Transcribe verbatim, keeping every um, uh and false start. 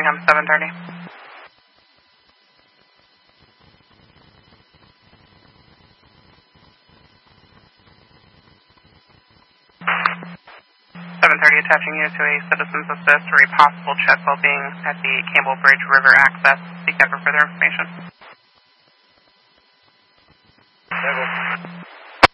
Birmingham, seven thirty. seven thirty, attaching you to a citizen's assist for a possible check while being at the Campbell Bridge River access. Seek out for further information.